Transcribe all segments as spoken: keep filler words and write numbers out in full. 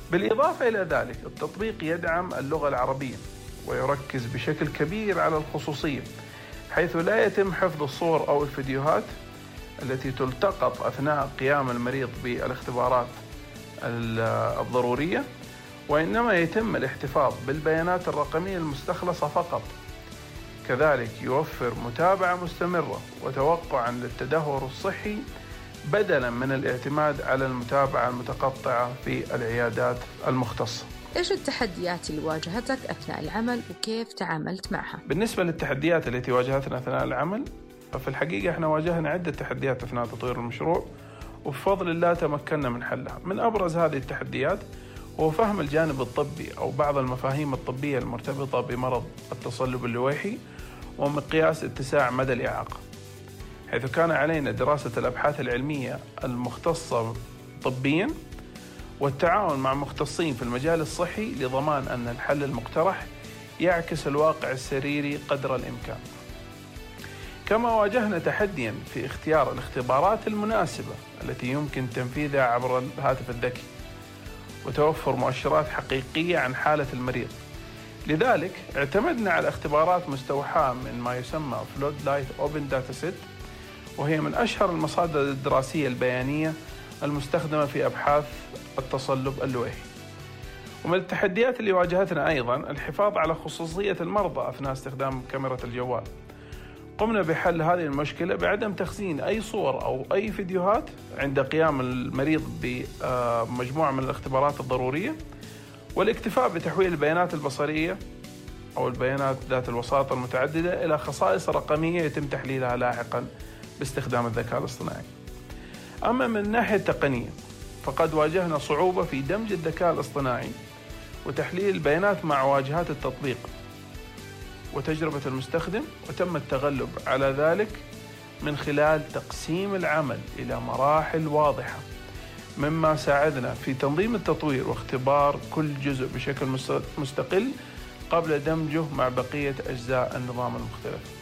بالإضافة إلى ذلك التطبيق يدعم اللغة العربية ويركز بشكل كبير على الخصوصية، حيث لا يتم حفظ الصور أو الفيديوهات التي تلتقط أثناء قيام المريض بالاختبارات الضرورية، وإنما يتم الاحتفاظ بالبيانات الرقمية المستخلصة فقط. كذلك يوفر متابعة مستمرة وتوقعا للتدهور الصحي بدلا من الاعتماد على المتابعة المتقطعة في العيادات المختصة. إيش التحديات اللي واجهتك أثناء العمل وكيف تعاملت معها؟ بالنسبة للتحديات التي واجهتنا أثناء العمل، ففي الحقيقة احنا واجهنا عدة تحديات أثناء تطوير المشروع، وبفضل الله تمكنا من حلها. من أبرز هذه التحديات هو فهم الجانب الطبي أو بعض المفاهيم الطبية المرتبطة بمرض التصلب اللويحي ومقياس اتساع مدى الإعاقة، حيث كان علينا دراسة الأبحاث العلمية المختصة طبيا والتعاون مع مختصين في المجال الصحي لضمان أن الحل المقترح يعكس الواقع السريري قدر الإمكان. كما واجهنا تحديا في اختيار الاختبارات المناسبة التي يمكن تنفيذها عبر الهاتف الذكي وتوفر مؤشرات حقيقية عن حالة المريض. لذلك اعتمدنا على اختبارات مستوحاة من ما يسمى فلود لايت أوبن داتا سيت، وهي من أشهر المصادر الدراسية البيانية المستخدمة في أبحاث التصلب اللويحي. ومن التحديات اللي واجهتنا أيضا الحفاظ على خصوصية المرضى أثناء استخدام كاميرا الجوال. قمنا بحل هذه المشكلة بعدم تخزين أي صور أو أي فيديوهات عند قيام المريض بمجموعة من الاختبارات الضرورية، والاكتفاء بتحويل البيانات البصرية أو البيانات ذات الوساطة المتعددة إلى خصائص رقمية يتم تحليلها لاحقا باستخدام الذكاء الاصطناعي. أما من الناحية التقنية فقد واجهنا صعوبة في دمج الذكاء الاصطناعي وتحليل البيانات مع واجهات التطبيق وتجربة المستخدم، وتم التغلب على ذلك من خلال تقسيم العمل إلى مراحل واضحة، مما ساعدنا في تنظيم التطوير واختبار كل جزء بشكل مستقل قبل دمجه مع بقية أجزاء النظام المختلف.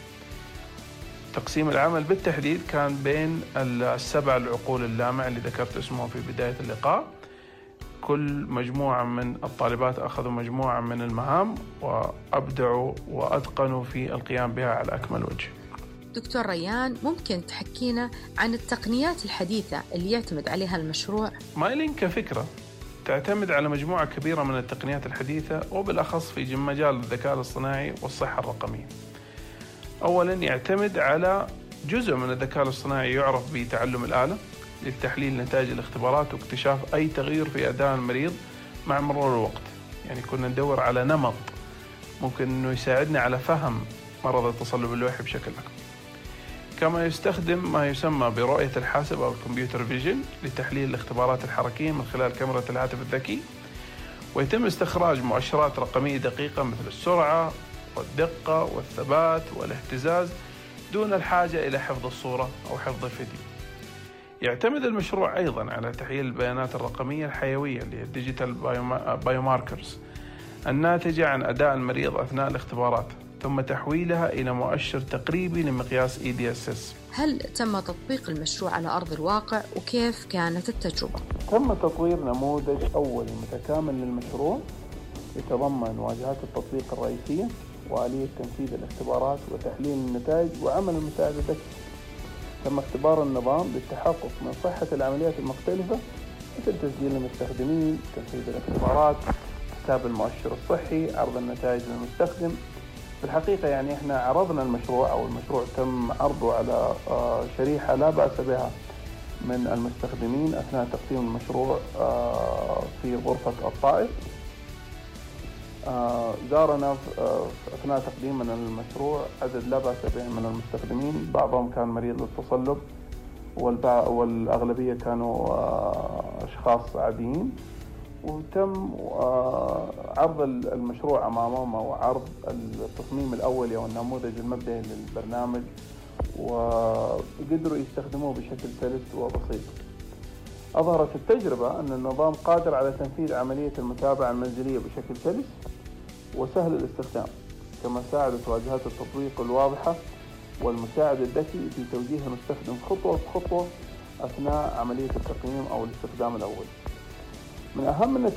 تقسيم العمل بالتحديد كان بين السبع العقول اللامع اللي ذكرت اسمهم في بداية اللقاء. كل مجموعة من الطالبات أخذوا مجموعة من المهام وأبدعوا وأتقنوا في القيام بها على أكمل وجه. دكتور ريان، ممكن تحكينا عن التقنيات الحديثة اللي يعتمد عليها المشروع؟ مايلين كفكرة تعتمد على مجموعة كبيرة من التقنيات الحديثة، وبالأخص في مجال الذكاء الاصطناعي والصحة الرقمية. أولاً يعتمد على جزء من الذكاء الاصطناعي يعرف بتعلم الآلة لتحليل نتائج الاختبارات واكتشاف أي تغيير في أداء المريض مع مرور الوقت. يعني كنا ندور على نمط ممكن أنه يساعدنا على فهم مرض التصلب اللويحي بشكل أكبر. كما يستخدم ما يسمى برؤية الحاسب أو الكمبيوتر فيجن لتحليل الاختبارات الحركية من خلال كاميرا الهاتف الذكي، ويتم استخراج مؤشرات رقمية دقيقة مثل السرعة والدقة والثبات والاهتزاز دون الحاجة إلى حفظ الصورة أو حفظ الفيديو. يعتمد المشروع أيضا على تحليل البيانات الرقمية الحيوية اللي هي الديجيتال بايوماركرز الناتجة عن أداء المريض أثناء الاختبارات، ثم تحويلها إلى مؤشر تقريبي لمقياس إي دي إس إس. هل تم تطبيق المشروع على أرض الواقع وكيف كانت التجربة؟ تم تطوير نموذج أولي متكامل للمشروع يتضمن واجهات التطبيق الرئيسية وآلية تنفيذ الاختبارات وتحليل النتائج وعمل المساعد الذكي. تم اختبار النظام للتحقق من صحة العمليات المختلفة مثل تسجيل المستخدمين، تنفيذ الاختبارات، حساب المؤشر الصحي، عرض النتائج للمستخدم. في الحقيقة يعني احنا عرضنا المشروع أو المشروع تم عرضه على شريحة لا بأس بها من المستخدمين أثناء تقديم المشروع في غرفة الطائف. زارنا أثناء تقديمنا للمشروع عدد لا بأس به من المستخدمين، بعضهم كان مريض للتصلب والأغلبية كانوا أشخاص عاديين، وتم عرض المشروع أمامهم وعرض التصميم الأولي أو النموذج المبدئي للبرنامج، وقدروا يستخدموه بشكل سلس وبسيط. أظهرت التجربة أن النظام قادر على تنفيذ عملية المتابعة المنزلية بشكل سلس وسهل الاستخدام، كما ساعدت واجهات التطبيق الواضحة والمساعد الذكي في توجيه المستخدم خطوة بخطوة أثناء عملية التقييم أو الاستخدام الأول. من أهم النتائج